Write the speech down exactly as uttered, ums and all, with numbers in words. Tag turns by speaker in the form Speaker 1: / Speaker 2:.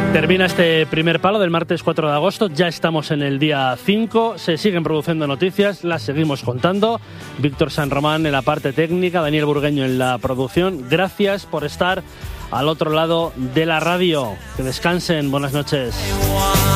Speaker 1: Termina este primer palo del martes cuatro de agosto, ya estamos en el día cinco, se siguen produciendo noticias, las seguimos contando. Víctor San Román en la parte técnica, Daniel Burgueño en la producción. Gracias por estar al otro lado de la radio. Que descansen, buenas noches.